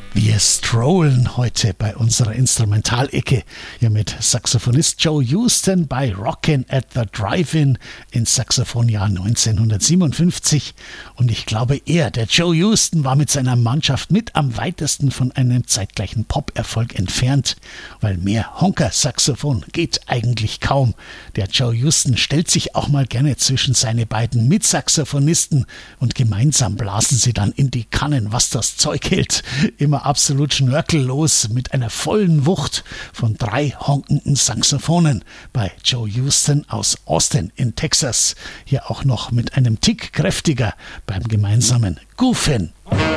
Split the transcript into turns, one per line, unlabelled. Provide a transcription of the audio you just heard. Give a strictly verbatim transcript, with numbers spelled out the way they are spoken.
Wir strollen heute bei unserer Instrumentalecke hier mit Saxophonist Joe Houston bei Rockin' at the Drive-In ins Saxophonjahr neunzehnhundertsiebenundfünfzig. Und ich glaube, er, der Joe Houston, war mit seiner Mannschaft mit am weitesten von einem zeitgleichen Pop-Erfolg entfernt, weil mehr Honker-Saxophon geht eigentlich kaum. Der Joe Houston stellt sich auch mal gerne zwischen seine beiden Mitsaxophonisten und gemeinsam blasen sie dann in die Kannen, was das Zeug hält. Immer absolut schnörkellos mit einer vollen Wucht von drei honkenden Saxophonen bei Joe Houston aus Austin in Texas. Hier auch noch mit einem Tick kräftiger beim gemeinsamen Goofin'.